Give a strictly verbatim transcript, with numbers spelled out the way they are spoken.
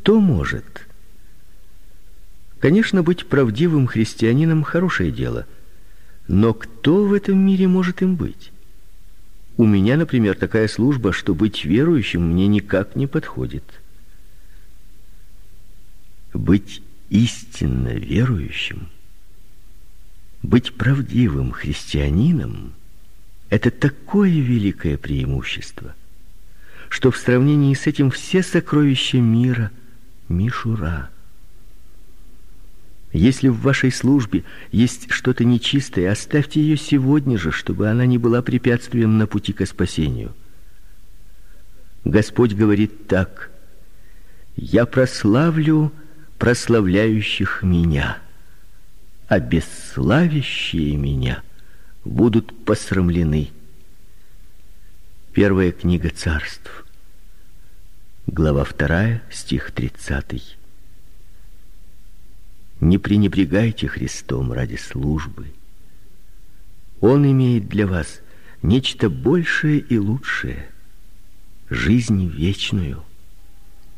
Кто может? Конечно, быть правдивым христианином – хорошее дело. Но кто в этом мире может им быть? У меня, например, такая служба, что быть верующим мне никак не подходит. Быть истинно верующим, быть правдивым христианином – это такое великое преимущество, что в сравнении с этим все сокровища мира – мишура. Если в вашей службе есть что-то нечистое, оставьте ее сегодня же, чтобы она не была препятствием на пути к спасению. Господь говорит так: «Я прославлю прославляющих меня, а бесславящие меня будут посрамлены». Первая книга Царств, глава вторая, стих тридцатый. Не пренебрегайте Христом ради службы. Он имеет для вас нечто большее и лучшее — жизнь вечную.